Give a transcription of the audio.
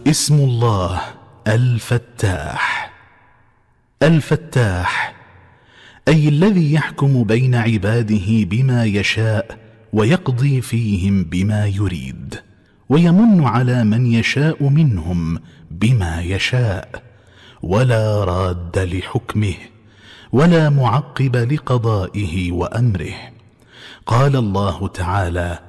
اسم الله الفتاح. الفتاح أي الذي يحكم بين عباده بما يشاء ويقضي فيهم بما يريد، ويمن على من يشاء منهم بما يشاء، ولا راد لحكمه ولا معقب لقضائه وأمره. قال الله تعالى: